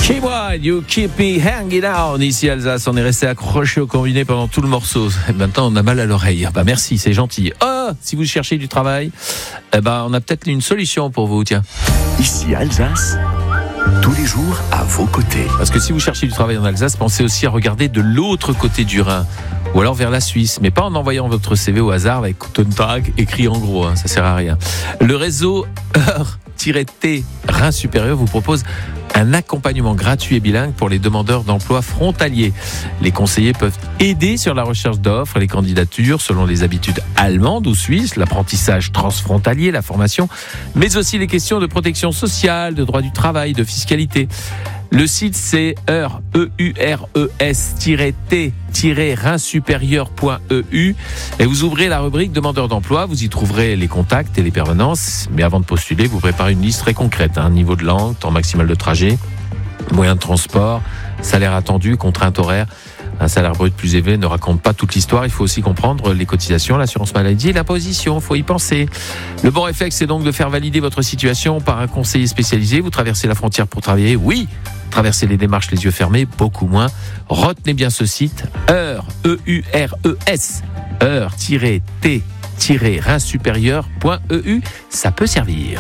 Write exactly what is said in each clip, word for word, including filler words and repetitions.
Chez moi, You Keep Me Hanging On. Ici Alsace, on est resté accroché au combiné pendant tout le morceau. Et maintenant, on a mal à l'oreille. Bah merci, c'est gentil. Oh, si vous cherchez du travail, eh ben, on a peut-être une solution pour vous, tiens. Ici Alsace, tous les jours à vos côtés. Parce que si vous cherchez du travail en Alsace, pensez aussi à regarder de l'autre côté du Rhin. Ou alors vers la Suisse, mais pas en envoyant votre C V au hasard avec Contag écrit en gros, hein, ça sert à rien. Le réseau Heure-T Rhin Supérieur vous propose un accompagnement gratuit et bilingue pour les demandeurs d'emploi frontaliers. Les conseillers peuvent aider sur la recherche d'offres, les candidatures selon les habitudes allemandes ou suisses, l'apprentissage transfrontalier, la formation, mais aussi les questions de protection sociale, de droit du travail, de fiscalité. Le site c'est Eures, E U R E S T Rhin supérieur point E U et vous ouvrez la rubrique demandeurs d'emploi, vous y trouverez les contacts et les permanences, mais avant de postuler, vous préparez une liste très concrète, hein, niveau de langue, temps maximal de trajet, moyens de transport, salaire attendu, contrainte horaire. Un salaire brut plus élevé ne raconte pas toute l'histoire. Il faut aussi comprendre les cotisations, l'assurance maladie et l'imposition. Il faut y penser. Le bon réflexe, c'est donc de faire valider votre situation par un conseiller spécialisé. Vous traversez la frontière pour travailler. Oui, traversez les démarches les yeux fermés, beaucoup moins. Retenez bien ce site, Eures, E U R E S, Heures-T Rhin supérieur point E U. Ça peut servir.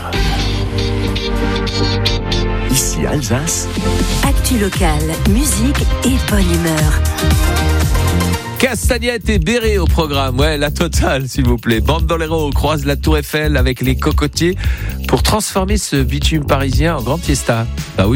Ici Alsace, actu locale, musique et bonne humeur. Castagnette et béret au programme, ouais, la totale s'il vous plaît. Bandolero croise la Tour Eiffel avec les cocotiers pour transformer ce bitume parisien en grande fiesta. Bah oui.